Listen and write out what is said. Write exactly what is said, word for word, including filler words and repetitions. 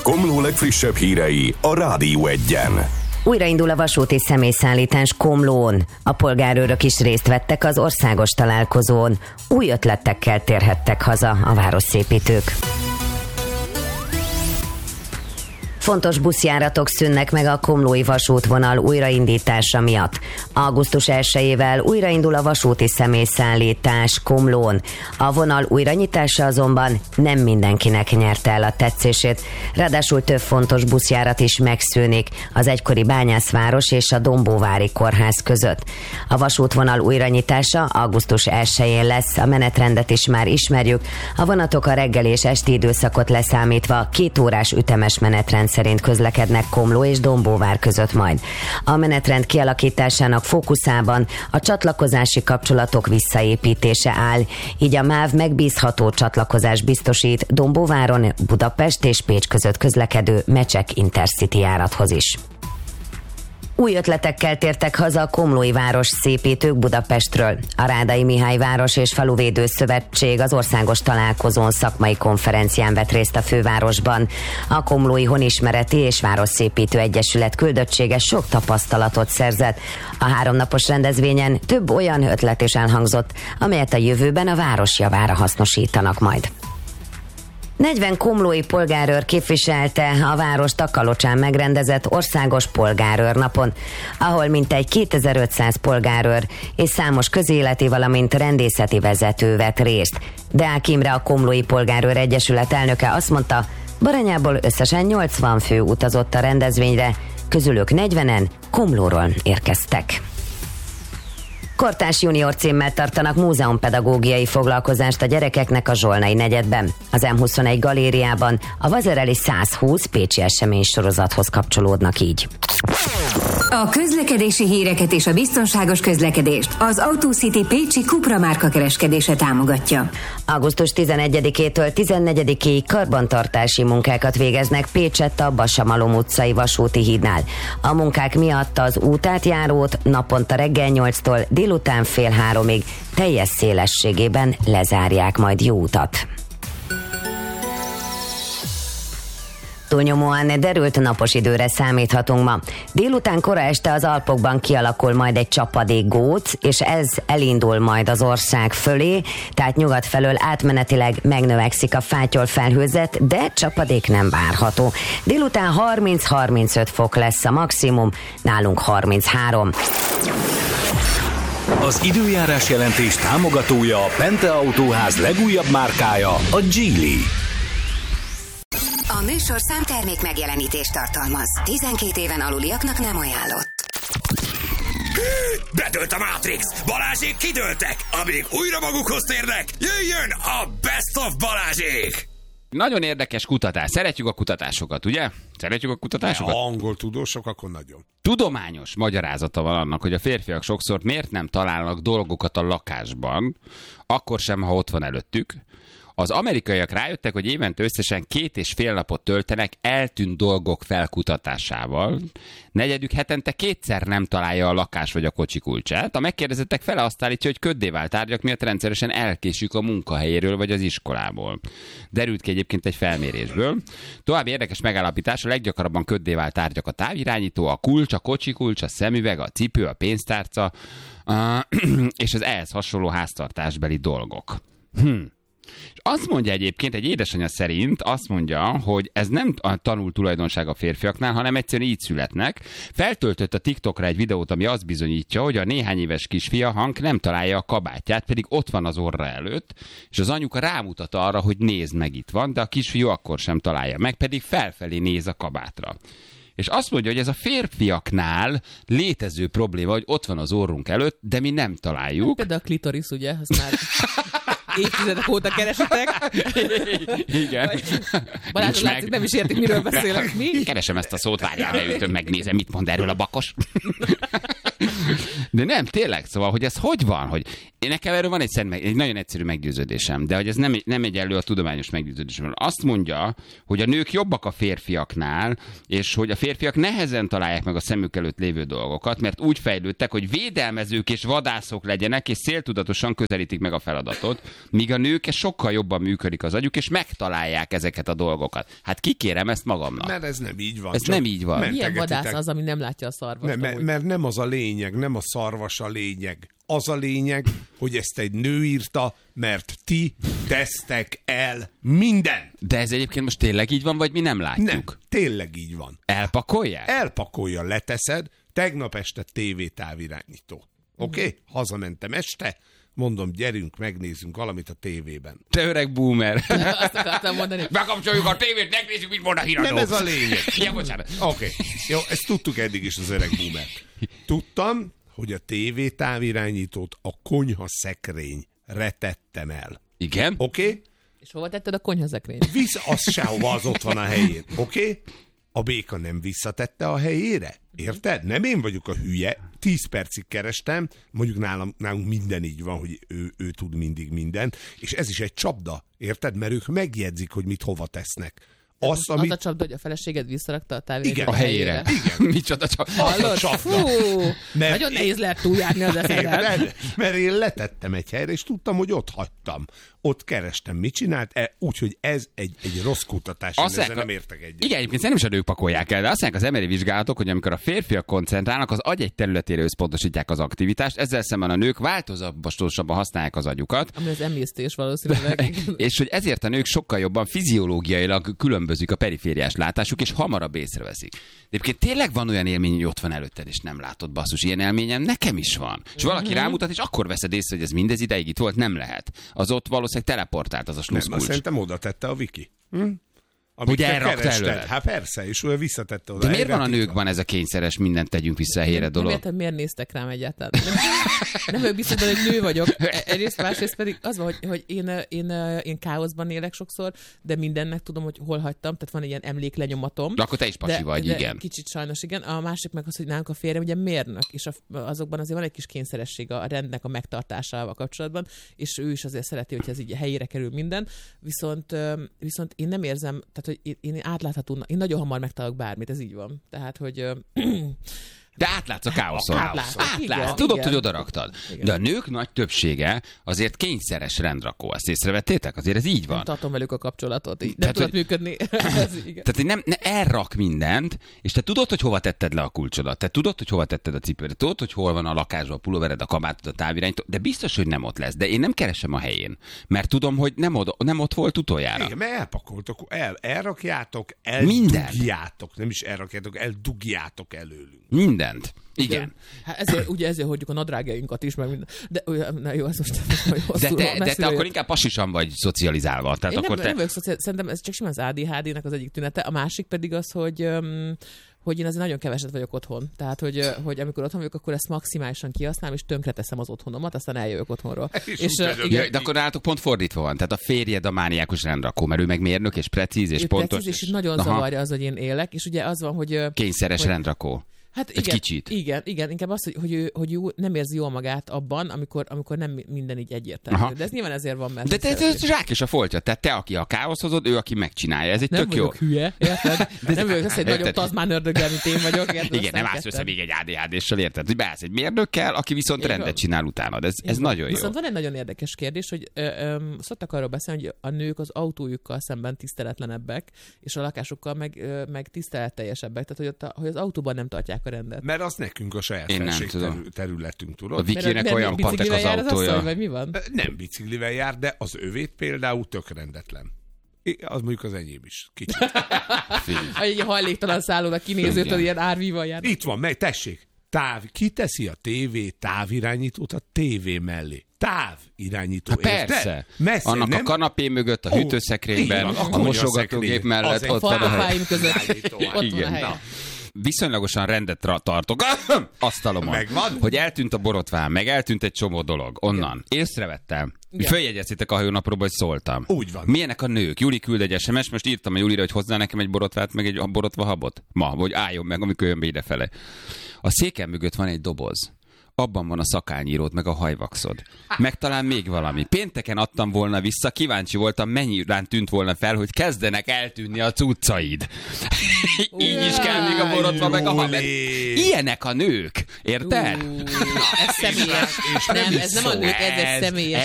Komló legfrissebb hírei a Rádió Egyen. Újraindul a vasúti személyszállítás Komlón. A polgárőrök is részt vettek az országos találkozón. Új ötletekkel térhettek haza a városszépítők. Fontos buszjáratok szűnnek meg a komlói vasútvonal újraindítása miatt. augusztus elsejével újraindul a vasúti személyszállítás Komlón. A vonal újranyitása azonban nem mindenkinek nyerte el a tetszését. Ráadásul több fontos buszjárat is megszűnik az egykori Bányászváros és a Dombóvári kórház között. A vasútvonal újranyitása augusztus elsején lesz, a menetrendet is már ismerjük. A vonatok a reggel és esti időszakot leszámítva két órás ütemes menetrend szerint közlekednek Komló és Dombóvár között majd. A menetrend kialakításának fókuszában a csatlakozási kapcsolatok visszaépítése áll, így a MÁV megbízható csatlakozás biztosít Dombóváron Budapest és Pécs között közlekedő Mecsek Intercity járathoz is. Új ötletekkel tértek haza a komlói város szépítők Budapestről. A Rádai Mihály Város és Faluvédő Szövetség az országos találkozón szakmai konferencián vett részt a fővárosban. A Komlói Honismereti és Városszépítő Egyesület küldöttsége sok tapasztalatot szerzett. A háromnapos rendezvényen több olyan ötlet is elhangzott, amelyet a jövőben a város javára hasznosítanak majd. negyven komlói polgárőr képviselte a várost a Kalocsán megrendezett országos polgárőrnapon, ahol mintegy kétezer-ötszáz polgárőr és számos közéleti, valamint rendészeti vezető vett részt. Deák Imre, a Komlói Polgárőr Egyesület elnöke azt mondta, Baranyából összesen nyolcvan fő utazott a rendezvényre, közülük negyvenen Komlóról érkeztek. Kortárs junior címmel tartanak múzeumpedagógiai foglalkozást a gyerekeknek a Zsolnai negyedben. Az em huszonegy galériában a Vazereli százhúsz pécsi eseménysorozathoz kapcsolódnak így. A közlekedési híreket és a biztonságos közlekedést az AutoCity Pécsi Cupra márka kereskedése támogatja. augusztus tizenegyedikétől tizennegyedikéig karbantartási munkákat végeznek Pécsett a Bassa-Malom utcai vasúti hídnál. A munkák miatt az útátjárót naponta reggel nyolctól délután fél háromig teljes szélességében lezárják majd jó utat. Túlnyomóan derült napos időre számíthatunk ma. Délután kora este az Alpokban kialakul majd egy csapadékgóc, és ez elindul majd az ország fölé, tehát nyugat felől átmenetileg megnövekszik a fátyol-felhőzet, de csapadék nem várható. Délután harminc-harmincöt fok lesz a maximum, nálunk harminchárom. Az időjárás jelentés támogatója a Pente Autóház legújabb márkája, a Geely. A műsorszám termék megjelenítést tartalmaz. tizenkét éven aluliaknak nem ajánlott. Bedőlt a Matrix! Balázsék kidőltek! Amíg újra magukhoz térnek, jöjjön a Best of Balázsék! Nagyon érdekes kutatás. Szeretjük a kutatásokat, ugye? Szeretjük a kutatásokat? Ha angol tudósok, akkor nagyon. Tudományos magyarázata van annak, hogy a férfiak sokszor miért nem találnak dolgokat a lakásban, akkor sem, ha ott van előttük. Az amerikaiak rájöttek, hogy évente összesen két és fél napot töltenek eltűnt dolgok felkutatásával. Negyedük hetente kétszer nem találja a lakás vagy a kocsi kulcsát. A megkérdezettek fele azt állítja, hogy köddé vált tárgyak miatt rendszeresen elkésik a munkahelyéről vagy az iskolából. Derült ki egyébként egy felmérésből. További érdekes megállapítás, a leggyakrabban köddé vált tárgyak a távirányító, a kulcs, a kocsi kulcs, a szemüveg, a cipő, a pénztárca és az ehhez hasonló háztartásbeli dolgok. Hm. És azt mondja egyébként, egy édesanyja szerint azt mondja, hogy ez nem a tanult tulajdonság a férfiaknál, hanem egyszerűen így születnek. Feltöltött a TikTokra egy videót, ami azt bizonyítja, hogy a néhány éves kisfia Hank nem találja a kabátját, pedig ott van az orra előtt, és az anyuka rámutat arra, hogy nézd meg, itt van, de a kisfiú akkor sem találja meg, pedig felfelé néz a kabátra. És azt mondja, hogy ez a férfiaknál létező probléma, hogy ott van az orrunk előtt, de mi nem találjuk. Például a klitoris, ugye? Azt már évtizedek óta keresitek. Igen. Balázs, látszik, nem is értik, miről beszélek. Mi? Keresem ezt a szót, várjál, leütöm, megnézem, mit mond erről a bakos. De nem, tényleg, szóval, hogy ez hogy van? Hogy én nekem erről van egy, szent, egy nagyon egyszerű meggyőződésem, de hogy ez nem, nem egyenlő a tudományos meggyőződésem. Azt mondja, hogy a nők jobbak a férfiaknál, és hogy a férfiak nehezen találják meg a szemük előtt lévő dolgokat, mert úgy fejlődtek, hogy védelmezők és vadászok legyenek, és céltudatosan közelítik meg a feladatot, míg a nők sokkal jobban működik az agyuk, és megtalálják ezeket a dolgokat. Hát kikérem ezt magamnak. Mert ez nem így van. Ez nem így van. Milyen vadász az, ami nem látja a szarvast? Nem, mert, mert nem az a lényeg, nem a szarvas a lényeg. Az a lényeg, hogy ezt egy nő írta, mert ti tesztek el minden. De ez egyébként most tényleg így van, vagy mi nem látjuk? Nem, tényleg így van. Elpakolják? Elpakolja, leteszed, tegnap este tévétávirányító. Oké? Okay? Hazamentem este, mondom, gyerünk, megnézzünk valamit a tévében. Te öreg boomer. Azt akartam mondani. Bekapcsoljuk a tévét, megnézzük, mit mond a híradó. Nem ez a lényeg. Ja, bocsánat. Oké, okay. Jó, ezt tudtuk eddig is az öreg boomer. Tudtam, hogy a tévétávirányítót a konyha szekrényre tettem el. Igen? Oké? Okay? És hova tetted a konyhaszekrényt? Visz, az sehova, az ott van a helyén. Oké? Okay? A béka nem visszatette a helyére. Érted? Nem én vagyok a hülye. Tíz percig kerestem, mondjuk nálam, nálunk minden így van, hogy ő, ő tud mindig mindent, és ez is egy csapda. Érted? Mert ők megjegyzik, hogy mit hova tesznek. Azt, az amit... a csapda, hogy a feleséged visszarakta a távirányítót a helyére. Igen. Micsoda csapda. Hallod? Fú, Mert nagyon én... nehéz lehet túljárni az eszedet. Mert, mert én letettem egy helyre, és tudtam, hogy ott hagytam. Ott kerestem, mit csinált, e, úgyhogy ez egy, egy rossz kutatás, én ezzel nem értek egyet. Igen, egyébként szerintem is a nők pakolják el, de azt mondják az em er i vizsgálatok, hogy amikor a férfiak koncentrálnak, az agy egy területére összpontosítják az aktivitást, ezzel szemben a nők változatosabban használják az agyukat. Ami az emésztés valószínűleg. És hogy ezért a nők sokkal jobban fiziológiailag különbözik a perifériás látásuk, és hamarabb észreveszik. De egyébként tényleg van olyan élmény, hogy ott van előtted, és nem látod, basszus, ilyen élményem nekem is van. És valaki rámutat, és akkor veszed észre, hogy ez mindez ideig itt volt, nem lehet. Az ott valószínűleg teleportált az a sluszkulcs. Nem, azt szerintem oda tette a Viki. Hm? Hogy elrakta előle. Hát persze, és ő visszatette oda. De miért van a nőkben ez a kényszeres, mindent tegyünk vissza a helyre dolog? Nem értem, miért néztek rám egyáltalán. Nem, nem vagyok biztos, hogy nő vagyok. Egyrészt, másrészt pedig az van, hogy, hogy én, én, én káoszban élek sokszor, de mindennek tudom, hogy hol hagytam, tehát van egy ilyen emléklenyomatom. De akkor te is pasi de, vagy, de igen. Kicsit sajnos, igen. A másik meg az, hogy nálunk a férjem ugye mérnök, és a, azokban azért van egy kis kényszeresség a rendnek a megtartásával kapcsolatban, és ő is azért szereti, hogy ez így helyére kerül minden. Viszont, viszont én nem érzem, tehát hogy én átlátható, én nagyon hamar megtalálok bármit, ez így van. Tehát, hogy... De átlátsz a káoszon. Átlátsz. Átlátsz. Igen, Tudod, igen. hogy odaraktad. Igen. De a nők nagy többsége azért kényszeres rendrakó. Ezt észrevettétek? Azért ez így van. Nem tartom velük a kapcsolatot. Így. Nem Tehát, tudod hogy- működni. Ez igen. Tehát, hogy nem, ne elrak mindent, és te tudod, hogy hova tetted le a kulcsodat, te tudod, hogy hova tetted a cipődet, tudod, hogy hol van a lakásban a pulóvered, a kabátod, a távirányító, de biztos, hogy nem ott lesz. De én nem keresem a helyén, mert tudom, hogy nem, oda, nem ott volt utoljára. Igen, mert elpakoltok, el, elrakjátok, Mindent. eldugjátok, nem is elrakjátok, eldugjátok előlünk. Mindent. Igen. Hát ezért, ugye ezért hagyjuk a nadrágjainkat is, meg minden. De olyan, na jó, ez most hogy De hosszú, te, de te messziről akkor jött. inkább pasisan vagy szocializálva. Tehát Én akkor nem, te... nem vagyok szociál, szerintem ez csak simán az á dé há dé-nek az egyik tünete. A másik pedig az, hogy... Um, hogy én azért nagyon keveset vagyok otthon. Tehát, hogy, hogy amikor otthon vagyok, akkor ezt maximálisan kihasználom, és tönkreteszem az otthonomat, aztán eljövök otthonról. És és úgy uh, vagyok. igen, Ja, de akkor nálatok pont fordítva van. Tehát a férjed a mániákus rendrakó, mert ő meg mérnök és precíz és ő pontos. precíz, és nagyon Aha. zavarja az, hogy én élek, és ugye az van, hogy... ö, Kényszeres hogy- rendrakó. Hát Egy igen, kicsit. Igen, igen, inkább az, hogy, hogy, ő, hogy ő nem érzi jól magát abban, amikor, amikor nem minden így egyértelmű. Aha. De ez nyilván ezért van, mert... De te, te, te zsák és a foltja. Tehát te, aki a káosz hozod, ő, aki megcsinálja. Ez egy nem tök jó. vagyok hülye, érted? De nem vagyok az, egy nagyobb Érted? tazmán ördöggel, mint én vagyok. Érted? Igen, Aztán nem állsz össze ketten. még egy á dé há dé-ssel, érted? Hogy beállsz egy mérnökkel, aki viszont Így rendet van. csinál utánad. Ez, ez Így van. nagyon jó. Viszont van egy nagyon érdekes kérdés, hogy ö, ö, szoktak arról beszélni, hogy a nők az autójukkal szemben tiszteletlenebbek, és a lakásukkal meg, ö, meg tiszteletteljesebbek. Tehát, hogy, ott a, hogy az autóban nem tartják a rendet. Mert az nekünk a saját Én nem felség tudom. terü- területünk, A tudod? Vikinek Mert- olyan mert patek biciklivel az jár autója. asszony, vagy mi van? Nem biciklivel jár, de az övét például tök rendetlen. I- Az mondjuk az enyém is. Kicsit. Egy hajléktalan szállónak kinézőtől Igen. ilyen árvíval jár. Itt van, meg tessék. Táv, ki teszi a tévé távirányítót a tévé mellé? Távirányító. Hát érted? persze. Messze, Annak nem? a kanapé mögött, a Ó, hűtőszekrényben, így van, a konyha mosogatógép szekrény. mellett, Az egy ott van a hely. Falpapáim között. Irányító. Ott van a Igen. hely. Na. Viszonylagosan rendet tra- tartok asztalomon. Megvan? Hogy eltűnt a borotvám, meg eltűnt egy csomó dolog. Onnan. Észrevettem. Igen. Följegyeztétek a hajónapróba, hogy szóltam. Úgy van. Milyenek a nők? Juli küld egy es em es, most írtam a Julira, hogy hozzá nekem egy borotvát, meg egy borotva habot. Ma, hogy álljon meg, amikor jön be idefele. A székem mögött van egy doboz. abban van a szakányíród, meg a hajvaxod. Meg talán még valami. Pénteken adtam volna vissza, kíváncsi voltam, mennyire tűnt volna fel, hogy kezdenek eltűnni a cuccaid. Így is kell még a borotva, meg a haver. Ilyenek a nők, érted? Ez személyes. Nem, ez nem a nők, ez egy személyes